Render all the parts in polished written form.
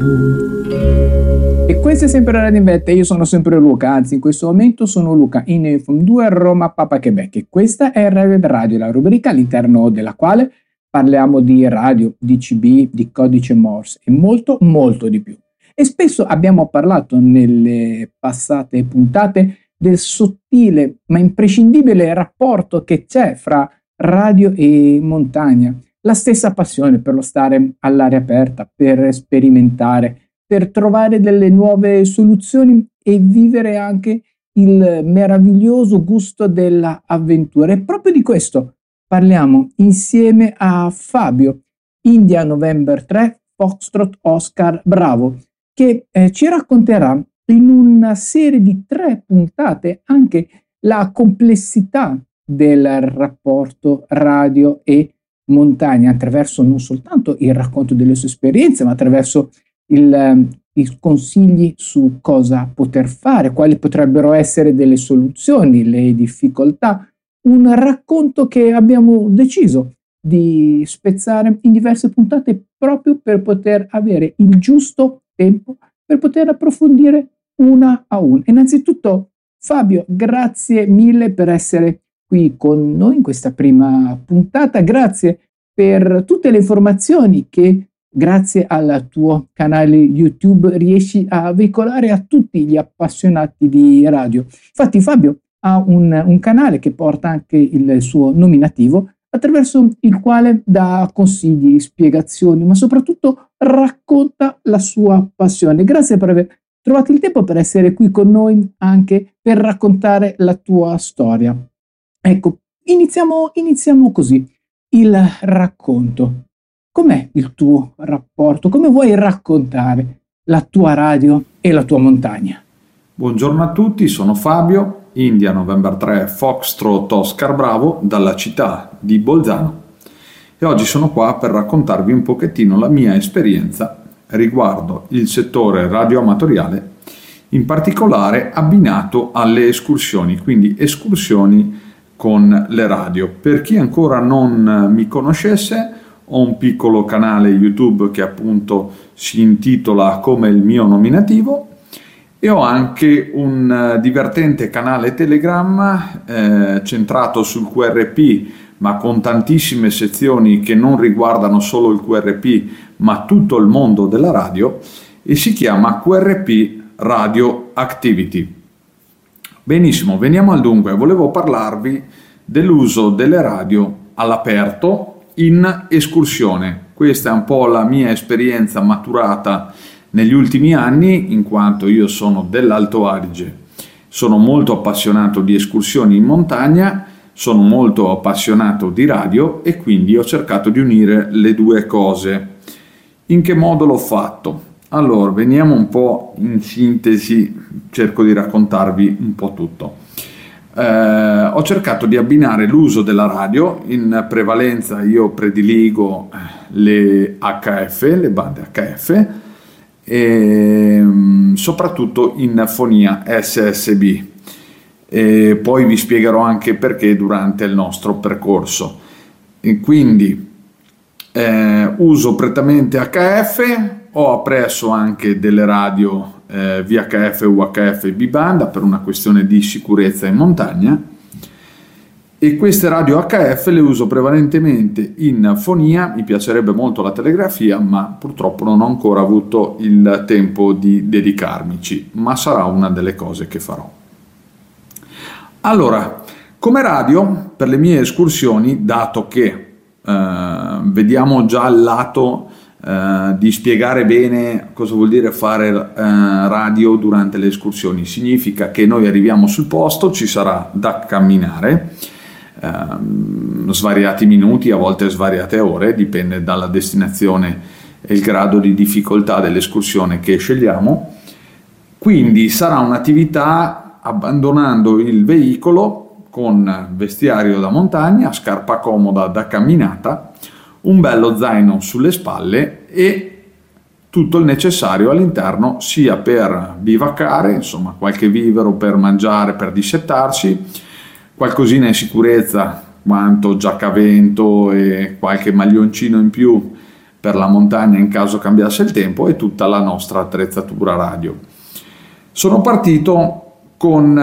E questo è sempre Radio in Vetta, io sono sempre Luca, anzi in questo momento sono Luca in FM 2 Roma Papa Quebec e questa è Red Radio, la rubrica all'interno della quale parliamo di radio, di CB, di codice Morse e molto molto di più. E spesso abbiamo parlato nelle passate puntate del sottile ma imprescindibile rapporto che c'è fra radio e montagna, la stessa passione per lo stare all'aria aperta, per sperimentare, per trovare delle nuove soluzioni e vivere anche il meraviglioso gusto dell'avventura. E proprio di questo parliamo insieme a Fabio, India November 3, Foxtrot Oscar Bravo, che ci racconterà in una serie di 3 puntate anche la complessità del rapporto radio e montagna, attraverso non soltanto il racconto delle sue esperienze, ma attraverso i consigli su cosa poter fare, quali potrebbero essere delle soluzioni, le difficoltà, un racconto che abbiamo deciso di spezzare in diverse puntate proprio per poter avere il giusto tempo per poter approfondire una a una. Innanzitutto, Fabio, grazie mille per essere qui con noi in questa prima puntata, grazie per tutte le informazioni che grazie al tuo canale YouTube riesci a veicolare a tutti gli appassionati di radio. Infatti Fabio ha un canale che porta anche il suo nominativo, attraverso il quale dà consigli, spiegazioni, ma soprattutto racconta la sua passione. Grazie per aver trovato il tempo per essere qui con noi anche per raccontare la tua storia. Ecco, iniziamo così il racconto. Com'è il tuo rapporto? Come vuoi raccontare la tua radio e la tua montagna? Buongiorno a tutti, sono Fabio, India November 3 Foxtrot Oscar Bravo, dalla città di Bolzano, e oggi sono qua per raccontarvi un pochettino la mia esperienza riguardo il settore radioamatoriale, in particolare abbinato alle escursioni, quindi escursioni con le radio. Per chi ancora non mi conoscesse, ho un piccolo canale YouTube che appunto si intitola come il mio nominativo e ho anche un divertente canale Telegram centrato sul QRP, ma con tantissime sezioni che non riguardano solo il QRP ma tutto il mondo della radio, e si chiama QRP Radio Activity. Benissimo, veniamo al dunque. Volevo parlarvi dell'uso delle radio all'aperto in escursione. Questa è un po' la mia esperienza maturata negli ultimi anni, in quanto io sono dell'Alto Adige, sono molto appassionato di escursioni in montagna, sono molto appassionato di radio e quindi ho cercato di unire le due cose. In che modo l'ho fatto? Allora, veniamo un po' in sintesi, cerco di raccontarvi un po' tutto. Ho cercato di abbinare l'uso della radio, in prevalenza io prediligo le HF, le bande HF, e soprattutto in fonia SSB, e poi vi spiegherò anche perché durante il nostro percorso. E quindi uso prettamente HF, ho appresso anche delle radio VHF, UHF e B-banda per una questione di sicurezza in montagna, e queste radio HF le uso prevalentemente in fonia. Mi piacerebbe molto la telegrafia, ma purtroppo non ho ancora avuto il tempo di dedicarmici, ma sarà una delle cose che farò. Allora, come radio per le mie escursioni, dato che vediamo già il lato di spiegare bene cosa vuol dire fare radio durante le escursioni. Significa che noi arriviamo sul posto, ci sarà da camminare svariati minuti, a volte svariate ore, dipende dalla destinazione e il grado di difficoltà dell'escursione che scegliamo. Quindi sarà un'attività abbandonando il veicolo con vestiario da montagna, scarpa comoda da camminata, un bello zaino sulle spalle e tutto il necessario all'interno, sia per bivaccare, insomma qualche vivero per mangiare, per dissettarsi, qualcosina in sicurezza, quanto giacca a vento e qualche maglioncino in più per la montagna in caso cambiasse il tempo, e tutta la nostra attrezzatura radio. Sono partito con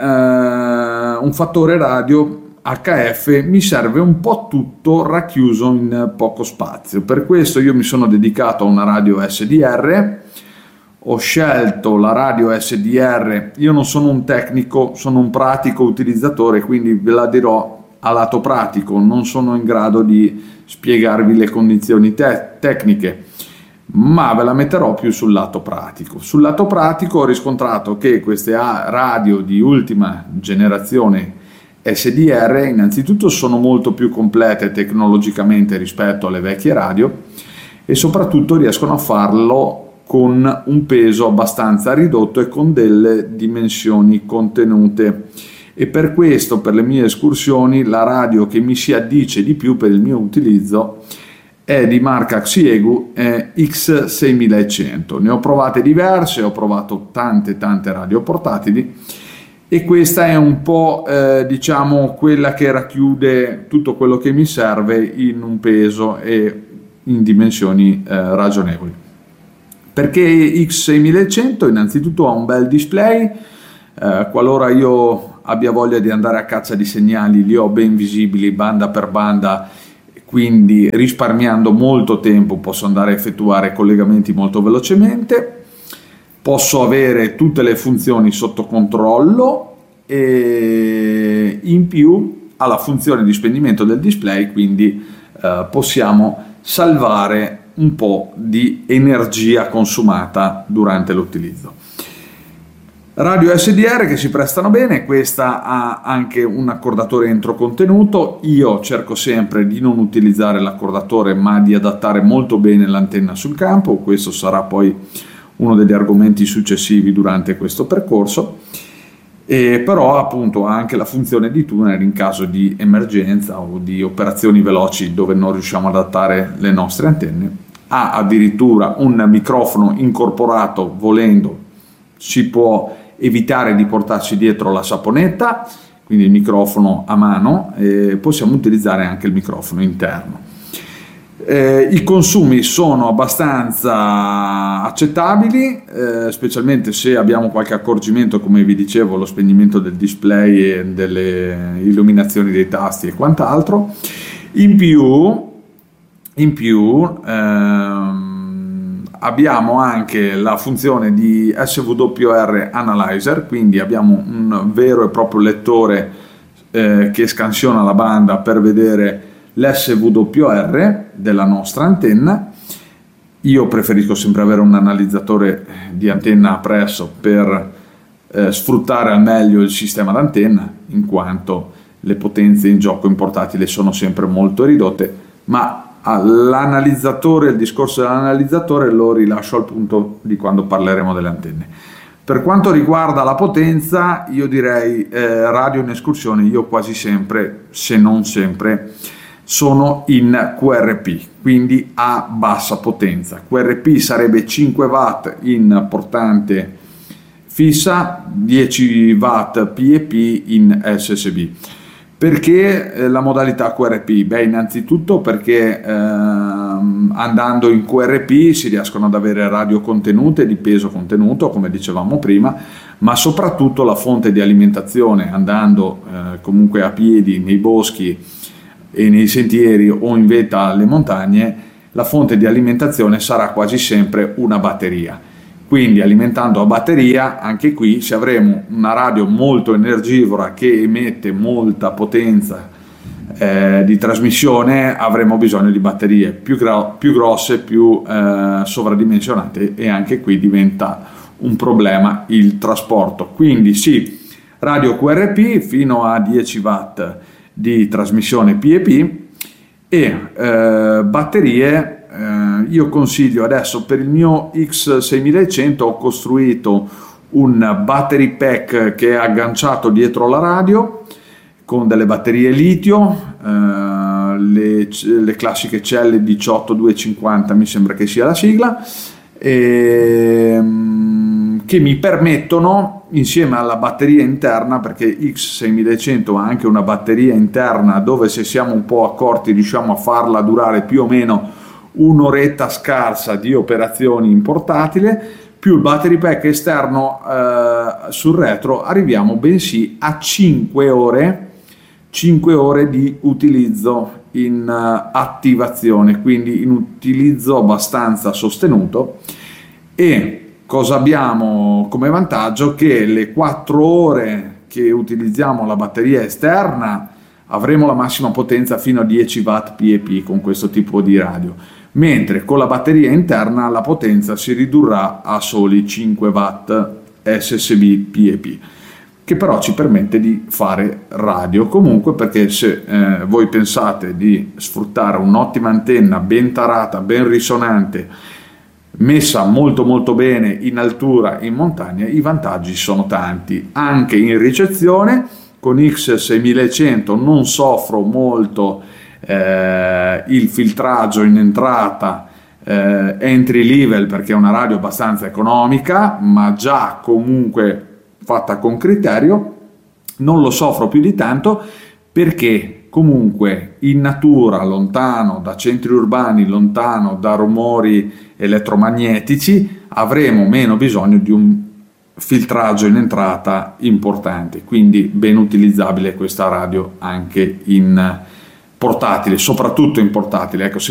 un fattore radio HF, mi serve un po' tutto racchiuso in poco spazio. Per questo io mi sono dedicato a una radio SDR. Ho scelto la radio SDR, io non sono un tecnico, sono un pratico utilizzatore, quindi ve la dirò a lato pratico, non sono in grado di spiegarvi le condizioni tecniche, ma ve la metterò più sul lato pratico. Sul lato pratico ho riscontrato che queste radio di ultima generazione SDR innanzitutto sono molto più complete tecnologicamente rispetto alle vecchie radio, e soprattutto riescono a farlo con un peso abbastanza ridotto e con delle dimensioni contenute. E per questo, per le mie escursioni, la radio che mi si addice di più per il mio utilizzo è di marca Xiegu X6100. Ne ho provate diverse, ho provato tante radio portatili, e questa è un po' diciamo quella che racchiude tutto quello che mi serve in un peso e in dimensioni ragionevoli. Perché X6100 innanzitutto ha un bel display, qualora io abbia voglia di andare a caccia di segnali li ho ben visibili banda per banda, quindi risparmiando molto tempo posso andare a effettuare collegamenti molto velocemente, posso avere tutte le funzioni sotto controllo, e in più ha la funzione di spegnimento del display, quindi possiamo salvare un po' di energia consumata durante l'utilizzo. Radio SDR che si prestano bene, questa ha anche un accordatore entro contenuto. Io cerco sempre di non utilizzare l'accordatore, ma di adattare molto bene l'antenna sul campo. Questo sarà poi uno degli argomenti successivi durante questo percorso. Però appunto ha anche la funzione di tuner in caso di emergenza o di operazioni veloci dove non riusciamo ad adattare le nostre antenne. Ha addirittura un microfono incorporato, volendo si può evitare di portarci dietro la saponetta, quindi il microfono a mano, e possiamo utilizzare anche il microfono interno. I consumi sono abbastanza accettabili, specialmente se abbiamo qualche accorgimento, come vi dicevo, lo spegnimento del display e delle illuminazioni dei tasti e quant'altro. In più abbiamo anche la funzione di SWR Analyzer, quindi abbiamo un vero e proprio lettore che scansiona la banda per vedere l'SWR della nostra antenna. Io preferisco sempre avere un analizzatore di antenna appresso per sfruttare al meglio il sistema d'antenna, in quanto le potenze in gioco in portatile sono sempre molto ridotte, ma l'analizzatore, il discorso dell'analizzatore lo rilascio al punto di quando parleremo delle antenne. Per quanto riguarda la potenza, io direi radio in escursione, io quasi sempre, se non sempre, sono in QRP, quindi a bassa potenza. QRP sarebbe 5 watt in portante fissa, 10 watt PEP in SSB. Perché la modalità QRP? Beh, innanzitutto perché andando in QRP si riescono ad avere radio contenute di peso contenuto, come dicevamo prima, ma soprattutto la fonte di alimentazione, andando comunque a piedi nei boschi e nei sentieri o in vetta alle montagne, la fonte di alimentazione sarà quasi sempre una batteria. Quindi alimentando a batteria, anche qui, se avremo una radio molto energivora che emette molta potenza di trasmissione, avremo bisogno di batterie più grosse, più sovradimensionate, e anche qui diventa un problema il trasporto. Quindi sì, radio QRP fino a 10 watt di trasmissione PEP e batterie. Io consiglio adesso, per il mio X6100 ho costruito un battery pack che è agganciato dietro la radio con delle batterie litio, le classiche celle 18250 mi sembra che sia la sigla, che mi permettono, insieme alla batteria interna, perché X6100 ha anche una batteria interna dove, se siamo un po' accorti, riusciamo a farla durare più o meno un'oretta scarsa di operazioni in portatile, più il battery pack esterno sul retro, arriviamo bensì a 5 ore di utilizzo in attivazione, quindi in utilizzo abbastanza sostenuto. E cosa abbiamo come vantaggio? Che le 4 ore che utilizziamo la batteria esterna avremo la massima potenza fino a 10 watt PEP con questo tipo di radio, mentre con la batteria interna la potenza si ridurrà a soli 5 watt SSB PEP, che però ci permette di fare radio comunque, perché se voi pensate di sfruttare un'ottima antenna ben tarata, ben risonante, messa molto molto bene in altura, in montagna, i vantaggi sono tanti. Anche in ricezione con X6100 non soffro molto il filtraggio in entrata entry level, perché è una radio abbastanza economica ma già comunque fatta con criterio. Non lo soffro più di tanto perché comunque in natura, lontano da centri urbani, lontano da rumori elettromagnetici, avremo meno bisogno di un filtraggio in entrata importante, quindi ben utilizzabile questa radio anche in portatile, soprattutto in portatile. Ecco, se